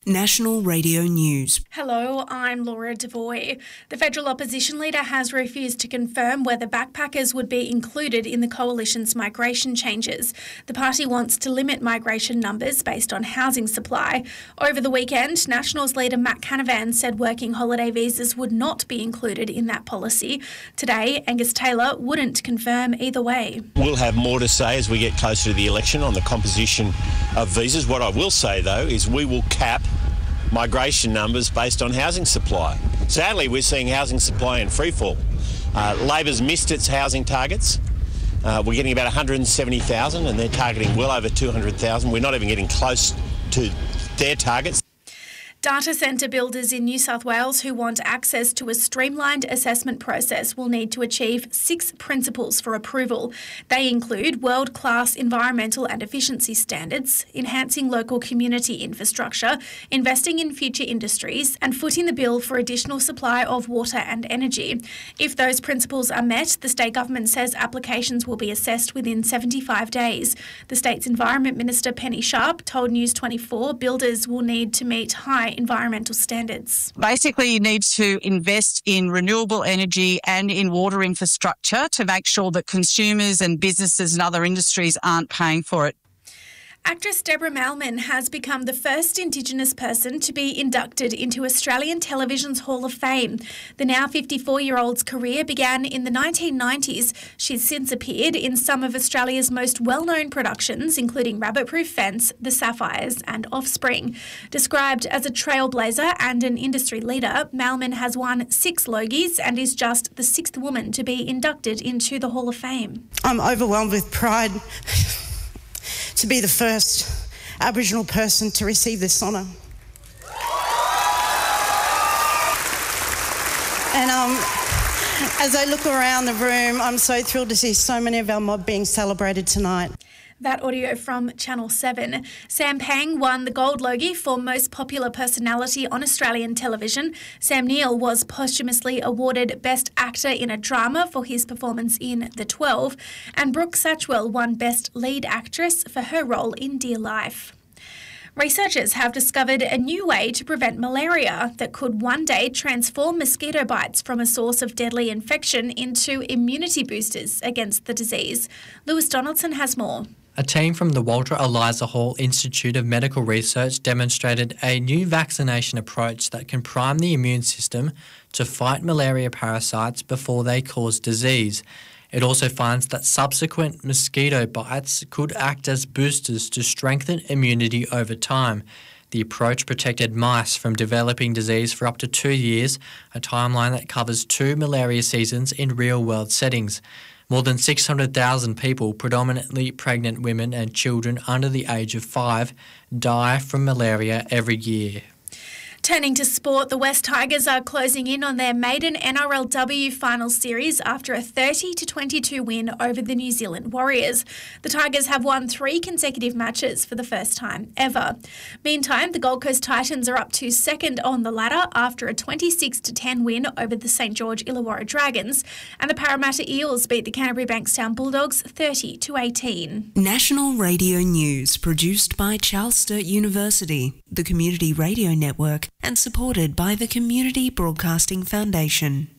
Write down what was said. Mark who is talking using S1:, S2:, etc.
S1: National Radio News.
S2: Hello, I'm Laura Devoy. The federal opposition leader has refused to confirm whether backpackers would be included in the coalition's migration changes. The party wants to limit migration numbers based on housing supply. Over the weekend, Nationals leader Matt Canavan said working holiday visas would not be included in that policy. Today, Angus Taylor wouldn't confirm either way.
S3: We'll have more to say as we get closer to the election on the composition of visas. What I will say, though, is we will cap migration numbers based on housing supply. Sadly, we're seeing housing supply in freefall. Labor's missed its housing targets. We're getting about 170,000 and they're targeting well over 200,000. We're not even getting close to their targets.
S2: Data centre builders in New South Wales who want access to a streamlined assessment process will need to achieve 6 principles for approval. They include world-class environmental and efficiency standards, enhancing local community infrastructure, investing in future industries, and footing the bill for additional supply of water and energy. If those principles are met, the state government says applications will be assessed within 75 days. The state's Environment Minister Penny Sharp told News 24 builders will need to meet high environmental standards.
S4: Basically, you need to invest in renewable energy and in water infrastructure to make sure that consumers and businesses and other industries aren't paying for it.
S2: Actress Deborah Mailman has become the first Indigenous person to be inducted into Australian Television's Hall of Fame. The now 54-year-old's career began in the 1990s. She's since appeared in some of Australia's most well-known productions, including Rabbit Proof Fence, The Sapphires and Offspring. Described as a trailblazer and an industry leader, Mailman has won 6 Logies and is just the 6th woman to be inducted into the Hall of Fame.
S5: I'm overwhelmed with pride to be the first Aboriginal person to receive this honour. And as I look around the room, I'm so thrilled to see so many of our mob being celebrated tonight.
S2: That audio from Channel 7. Sam Pang won the Gold Logie for Most Popular Personality on Australian television. Sam Neill was posthumously awarded Best Actor in a Drama for his performance in The 12, and Brooke Satchwell won Best Lead Actress for her role in Dear Life. Researchers have discovered a new way to prevent malaria that could one day transform mosquito bites from a source of deadly infection into immunity boosters against the disease. Lewis Donaldson has more.
S6: A team from the Walter Eliza Hall Institute of Medical Research demonstrated a new vaccination approach that can prime the immune system to fight malaria parasites before they cause disease. It also finds that subsequent mosquito bites could act as boosters to strengthen immunity over time. The approach protected mice from developing disease for up to 2 years, a timeline that covers 2 malaria seasons in real-world settings. More than 600,000 people, predominantly pregnant women and children under the age of 5, die from malaria every year.
S2: Turning to sport, the West Tigers are closing in on their maiden NRLW final series after a 30-22 win over the New Zealand Warriors. The Tigers have won 3 consecutive matches for the first time ever. Meantime, the Gold Coast Titans are up to second on the ladder after a 26-10 win over the St George Illawarra Dragons, and the Parramatta Eels beat the Canterbury Bankstown Bulldogs 30-18.
S1: National Radio News, produced by Charles Sturt University, the Community Radio Network, and supported by the Community Broadcasting Foundation.